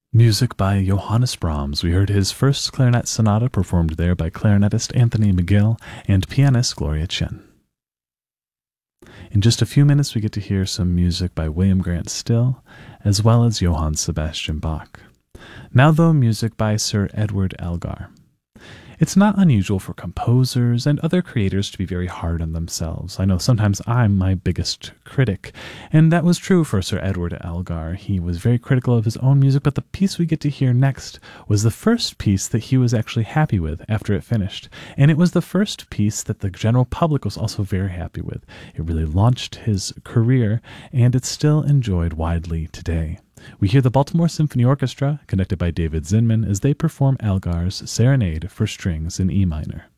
Music by Johannes Brahms. We heard his first clarinet sonata performed there by clarinetist Anthony McGill and pianist Gloria Chen. In just a few minutes, we get to hear some music by William Grant Still, as well as Johann Sebastian Bach. Now, though, music by Sir Edward Elgar. It's not unusual for composers and other creators to be very hard on themselves. I know sometimes I'm my biggest critic, and that was true for Sir Edward Elgar. He was very critical of his own music, but the piece we get to hear next was the first piece that he was actually happy with after it finished, and it was the first piece that the general public was also very happy with. It really launched his career, and it's still enjoyed widely today. We hear the Baltimore Symphony Orchestra, conducted by David Zinman, as they perform Elgar's Serenade for Strings in E minor.